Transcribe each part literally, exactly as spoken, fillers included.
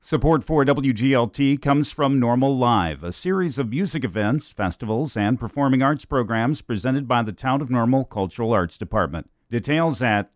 Support for W G L T comes from Normal Live, a series of music events, festivals, and performing arts programs presented by the Town of Normal Cultural Arts Department. Details at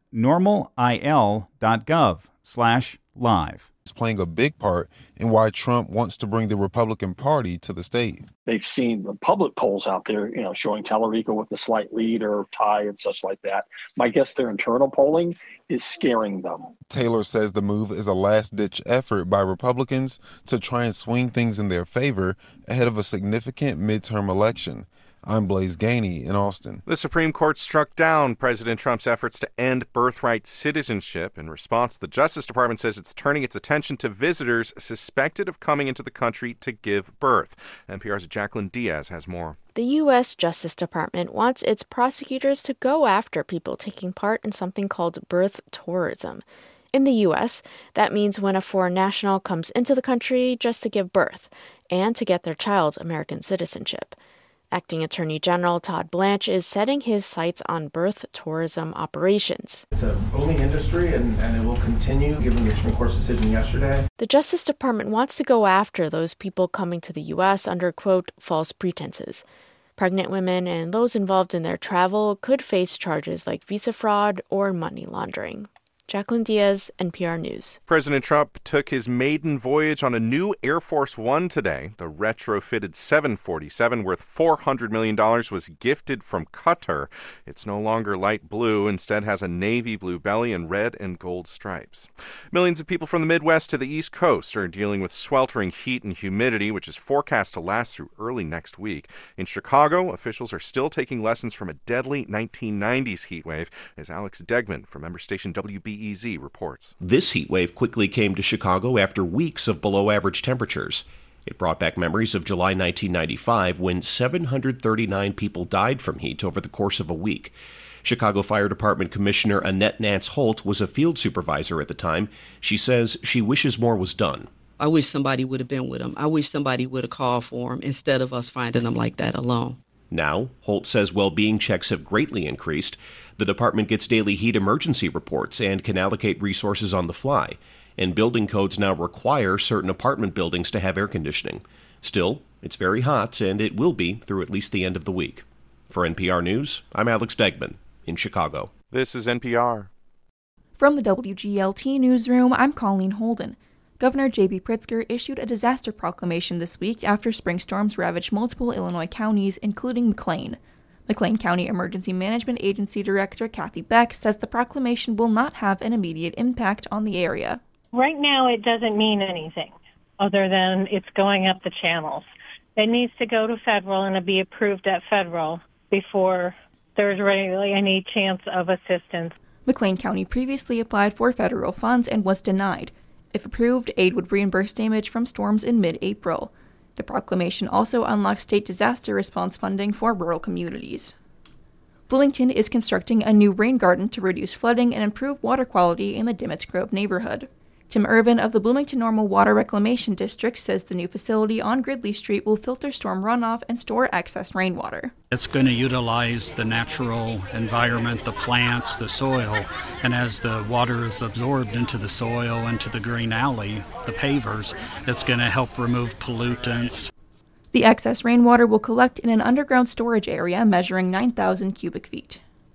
normalil.gov slash live. It's playing a big part in why Trump wants to bring the Republican Party to the state. They've seen the public polls out there, you know, showing Tallarico with a slight lead or tie and such like that. My guess their internal polling is scaring them. Taylor says the move is a last-ditch effort by Republicans to try and swing things in their favor ahead of a significant midterm election. I'm Blaze Gainey in Austin. The Supreme Court struck down President Trump's efforts to end birthright citizenship. In response, the Justice Department says it's turning its attention to visitors suspected of coming into the country to give birth. N P R's Jacqueline Diaz has more. The U S Justice Department wants its prosecutors to go after people taking part in something called birth tourism. In the U S, that means when a foreign national comes into the country just to give birth and to get their child American citizenship. Acting Attorney General Todd Blanche is setting his sights on birth tourism operations. It's a booming industry, and, and it will continue, given the Supreme Court's decision yesterday. The Justice Department wants to go after those people coming to the U S under, quote, false pretenses. Pregnant women and those involved in their travel could face charges like visa fraud or money laundering. Jacqueline Diaz, N P R News. President Trump took his maiden voyage on a new Air Force One today. The retrofitted seven forty-seven worth four hundred million dollars was gifted from Qatar. It's no longer light blue, instead has a navy blue belly and red and gold stripes. Millions of people from the Midwest to the East Coast are dealing with sweltering heat and humidity, which is forecast to last through early next week. In Chicago, officials are still taking lessons from a deadly nineteen nineties heat wave, as Alex Degman from member station W B E Z reports. This heat wave quickly came to Chicago after weeks of below-average temperatures. It brought back memories of July nineteen ninety-five, when seven hundred thirty-nine people died from heat over the course of a week. Chicago Fire Department Commissioner Annette Nance Holt was a field supervisor at the time. She says she wishes more was done. I wish somebody would have been with them. I wish somebody would have called for them instead of us finding them like that alone. Now, Holt says well-being checks have greatly increased. The department gets daily heat emergency reports and can allocate resources on the fly. And building codes now require certain apartment buildings to have air conditioning. Still, it's very hot, and it will be through at least the end of the week. For N P R News, I'm Alex Degman in Chicago. This is N P R. From the W G L T newsroom, I'm Colleen Holden. Governor J B Pritzker issued a disaster proclamation this week after spring storms ravaged multiple Illinois counties, including McLean. McLean County Emergency Management Agency Director Kathy Beck says the proclamation will not have an immediate impact on the area. Right now, it doesn't mean anything other than it's going up the channels. It needs to go to federal and be approved at federal before there's really any chance of assistance. McLean County previously applied for federal funds and was denied. If approved, aid would reimburse damage from storms in mid-April. The proclamation also unlocks state disaster response funding for rural communities. Bloomington is constructing a new rain garden to reduce flooding and improve water quality in the Dimmitz Grove neighborhood. Tim Irvin of the Bloomington Normal Water Reclamation District says the new facility on Gridley Street will filter storm runoff and store excess rainwater. It's going to utilize the natural environment, the plants, the soil, and as the water is absorbed into the soil, into the green alley, the pavers, it's going to help remove pollutants. The excess rainwater will collect in an underground storage area measuring nine thousand cubic feet.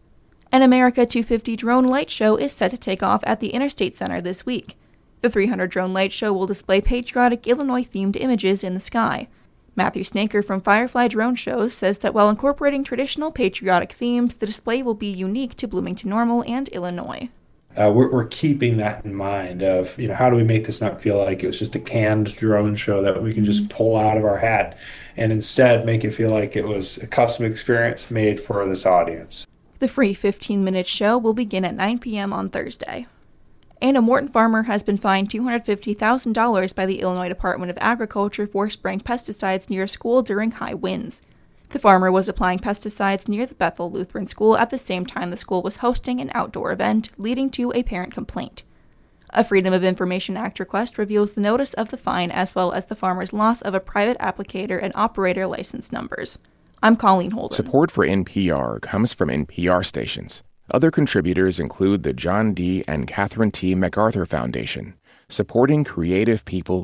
An America two fifty drone light show is set to take off at the Interstate Center this week. The three hundred drone light show will display patriotic Illinois-themed images in the sky. Matthew Snaker from Firefly Drone Shows says that while incorporating traditional patriotic themes, the display will be unique to Bloomington Normal and Illinois. Uh, we're, we're keeping that in mind of, you know, how do we make this not feel like it was just a canned drone show that we can just pull out of our hat, and instead make it feel like it was a custom experience made for this audience. The free fifteen-minute show will begin at nine p.m. on Thursday. And a Morton farmer has been fined two hundred fifty thousand dollars by the Illinois Department of Agriculture for spraying pesticides near a school during high winds. The farmer was applying pesticides near the Bethel Lutheran School at the same time the school was hosting an outdoor event, leading to a parent complaint. A Freedom of Information Act request reveals the notice of the fine as well as the farmer's loss of a private applicator and operator license numbers. I'm Colleen Holden. Support for N P R comes from N P R stations. Other contributors include the John D. and Catherine T. MacArthur Foundation, supporting creative people